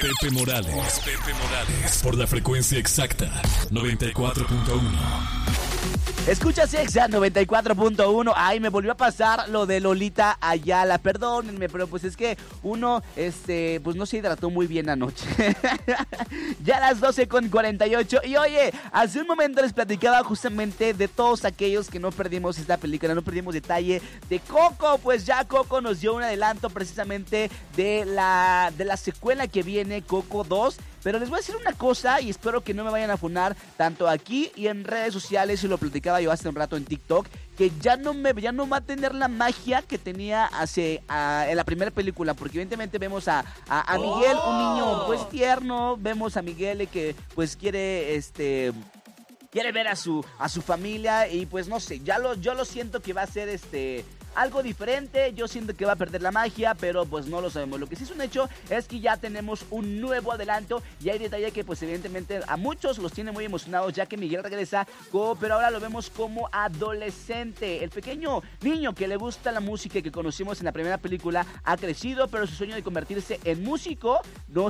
Pepe Morales. Por la frecuencia exacta, 94.1. Escuchas Exa 94.1. Ay, me volvió a pasar lo de Lolita Ayala. Perdónenme, pero pues es que uno, pues no se hidrató muy bien anoche. Ya a las 12:48. Y oye, hace un momento les platicaba justamente de todos aquellos que no perdimos esta película, no perdimos detalle de Coco. Pues ya Coco nos dio un adelanto precisamente de la secuela que viene, Coco 2. Pero les voy a decir una cosa y espero que no me vayan a funar tanto aquí y en redes sociales, y lo platicaba yo hace un rato en TikTok, que ya no va a tener la magia que tenía en la primera película, porque evidentemente vemos a Miguel, un niño pues tierno, vemos a Miguel que pues quiere ver a su familia, y pues no sé, yo lo siento que va a ser algo diferente. Yo siento que va a perder la magia, pero pues no lo sabemos. Lo que sí es un hecho es que ya tenemos un nuevo adelanto, y hay detalle que pues evidentemente a muchos los tiene muy emocionados, ya que Miguel regresa, pero ahora lo vemos como adolescente. El pequeño niño que le gusta la música y que conocimos en la primera película ha crecido, pero su sueño de convertirse en músico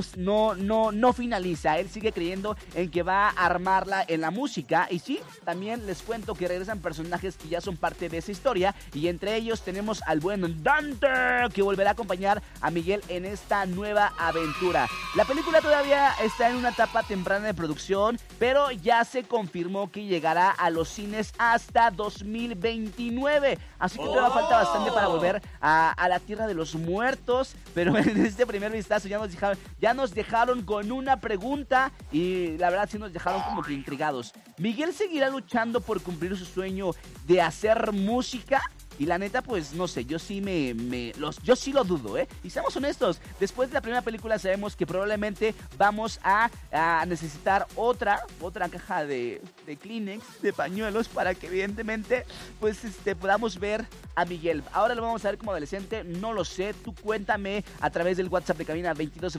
no finaliza. Él sigue creyendo en que va a armarla en la música. Y sí, también les cuento que regresan personajes que ya son parte de esa historia, y entre ellos tenemos al buen Dante, que volverá a acompañar a Miguel en esta nueva aventura. La película todavía está en una etapa temprana de producción, pero ya se confirmó que llegará a los cines hasta 2029. Así que todavía falta bastante para volver a la tierra de los muertos. Pero en este primer vistazo ya nos dejaron con una pregunta, y la verdad sí nos dejaron como que intrigados. ¿Miguel seguirá luchando por cumplir su sueño de hacer música? Y la neta, pues no sé, yo sí yo sí lo dudo, ¿eh? Y seamos honestos, después de la primera película sabemos que probablemente vamos a necesitar otra caja de Kleenex, de pañuelos, para que evidentemente pues podamos ver a Miguel. Ahora lo vamos a ver como adolescente, no lo sé. Tú cuéntame a través del WhatsApp de cabina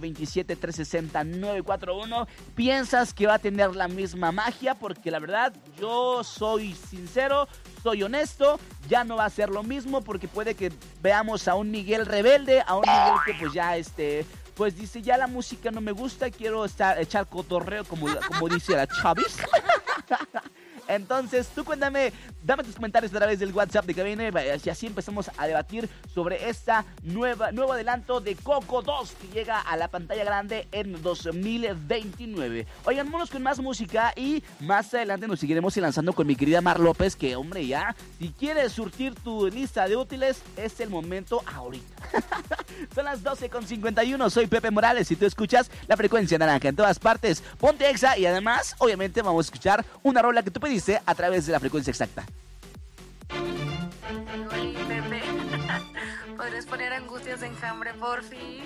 2227-360-941. ¿Piensas que va a tener la misma magia? Porque la verdad, yo soy sincero, soy honesto, ya no va a ser lo mismo, porque puede que veamos a un Miguel rebelde, a un Miguel que pues ya pues dice, ya la música no me gusta, quiero echar cotorreo como dice la Chavis. Entonces, tú cuéntame, dame tus comentarios a través del WhatsApp de cabina, y así empezamos a debatir sobre esta nuevo adelanto de Coco 2, que llega a la pantalla grande en 2029. Oigan, vámonos con más música, y más adelante nos seguiremos lanzando con mi querida Mar López, que hombre, ya, si quieres surtir tu lista de útiles, es el momento ahorita. Son las 12:51, soy Pepe Morales y tú escuchas la frecuencia naranja en todas partes. Ponte Exa, y además, obviamente, vamos a escuchar una rola que tú pediste a través de la frecuencia exacta. Oye, Pepe, ¿podrías poner Angustias de Enjambre, porfis?